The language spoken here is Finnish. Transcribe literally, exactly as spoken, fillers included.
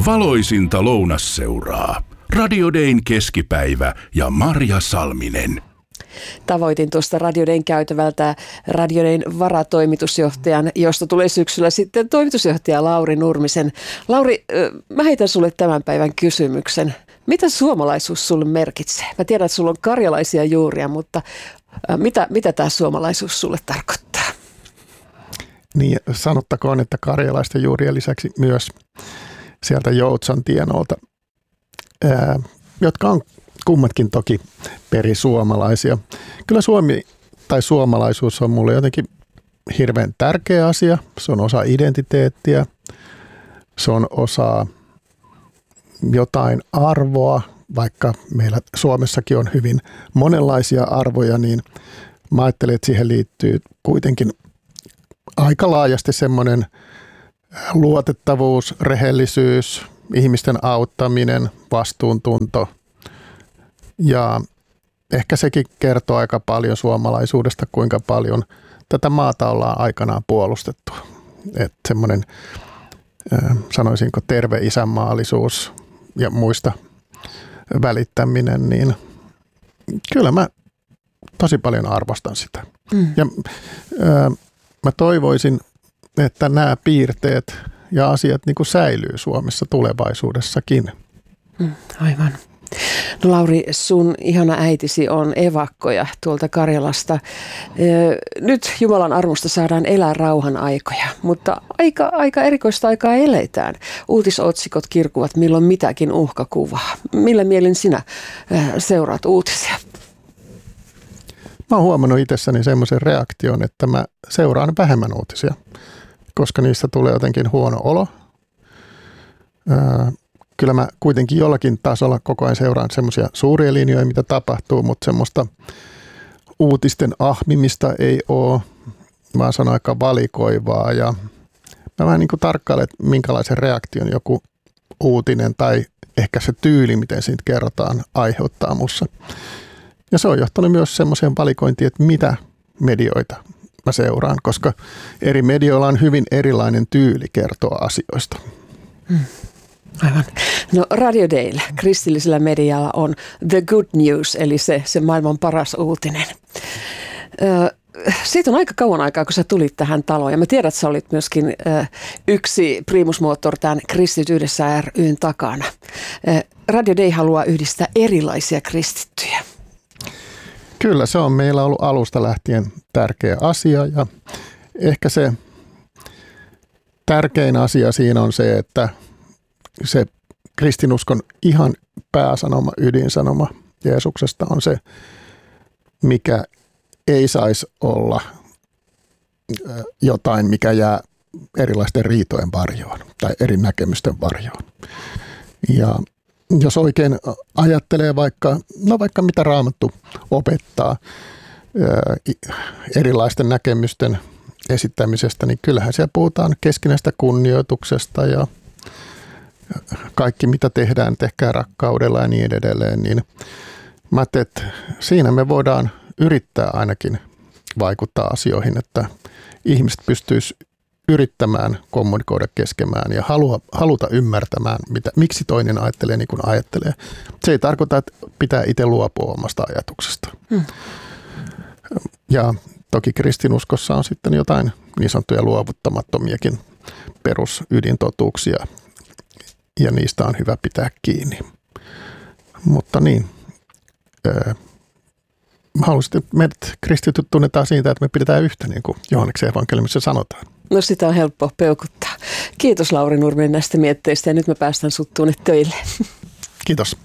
Valoisinta lounasseuraa. Radio Dayn keskipäivä ja Marja Salminen. Tavoitin tuosta Radio Dayn käytävältä Radio Dayn varatoimitusjohtajan, josta tulee syksyllä sitten toimitusjohtaja Lauri Nurmisen. Lauri, mä heitän sulle tämän päivän kysymyksen. Mitä suomalaisuus sulle merkitsee? Mä tiedän, että sulla on karjalaisia juuria, mutta mitä, mitä tämä suomalaisuus sulle tarkoittaa? Niin, sanottakoon, että karjalaisten juurien lisäksi myös sieltä Joutsan tienolta, ää, jotka on kummatkin toki perisuomalaisia. Kyllä Suomi tai suomalaisuus on mulle jotenkin hirveän tärkeä asia. Se on osa identiteettiä. Se on osa jotain arvoa, vaikka meillä Suomessakin on hyvin monenlaisia arvoja, niin mä ajattelen, että siihen liittyy kuitenkin aika laajasti semmoinen luotettavuus, rehellisyys, ihmisten auttaminen, vastuuntunto. Ja ehkä sekin kertoo aika paljon suomalaisuudesta, kuinka paljon tätä maata ollaan aikanaan puolustettu. Että semmoinen, sanoisinko, terve isänmaallisuus ja muista välittäminen, niin kyllä mä tosi paljon arvostan sitä. Mm. Ja ää, mä toivoisin, että nämä piirteet ja asiat niin kuin säilyy Suomessa tulevaisuudessakin. Mm, aivan. No Lauri, sun ihana äitisi on evakkoja tuolta Karjalasta. Nyt Jumalan armosta saadaan elää rauhan aikoja, mutta aika, aika erikoista aikaa eletään. Uutisotsikot kirkuvat milloin mitäkin uhkakuvaa. Millä mielin sinä seuraat uutisia? Mä oon huomannut itsessäni semmoisen reaktion, että mä seuraan vähemmän uutisia, koska niistä tulee jotenkin huono olo. Kyllä mä kuitenkin jollakin tasolla koko ajan seuraan semmoisia suuria linjoja, mitä tapahtuu, mutta semmoista uutisten ahmimista ei ole. Mä sanon aika valikoivaa ja mä vähän niin kuin tarkkailen, että minkälaisen reaktion joku uutinen tai ehkä se tyyli, miten siitä kerrotaan, aiheuttaa mussa. Ja se on johtanut myös semmoiseen valikointiin, että mitä medioita mä seuraan, koska eri medioilla on hyvin erilainen tyyli kertoa asioista. Hmm. Aivan. No Radio Dayllä, kristillisellä medialla on the good news, eli se, se maailman paras uutinen. Ö, siitä on aika kauan aikaa, kun sä tulit tähän taloon, ja mä tiedän, että sä olit myöskin ö, yksi primus motor tämän Kristityt yhdessä ry:n takana. Ö, Radio Day haluaa yhdistää erilaisia kristittyjä. Kyllä, se on meillä ollut alusta lähtien tärkeä asia, ja ehkä se tärkein asia siinä on se, että se kristinuskon ihan pääsanoma, ydinsanoma Jeesuksesta on se, mikä ei saisi olla jotain, mikä jää erilaisten riitojen varjoon tai eri näkemysten varjoon. Ja jos oikein ajattelee vaikka, no vaikka mitä Raamattu opettaa erilaisten näkemysten esittämisestä, niin kyllähän siellä puhutaan keskinäistä kunnioituksesta ja kaikki mitä tehdään, tehkää rakkaudella ja niin edelleen, niin mä ajattelin, että siinä me voidaan yrittää ainakin vaikuttaa asioihin, että ihmiset pystyisivät yrittämään kommunikoida keskemään ja halua, haluta ymmärtämään, mitä, miksi toinen ajattelee niin kuin ajattelee. Se ei tarkoita, että pitää itse luopua omasta ajatuksesta. Hmm. Ja toki kristinuskossa on sitten jotain niin sanottuja luovuttamattomiakin perusydintotuuksia, ja niistä on hyvä pitää kiinni. Mutta niin, öö, haluaisin, että meidät kristityt tunnetaan siitä, että me pidetään yhtä, niin kuin Johanneksen evankeliumissa sanotaan. No sitä on helppo peukuttaa. Kiitos Lauri Nurminen näistä mietteistä, ja nyt me päästään sut tuonne töille. Kiitos.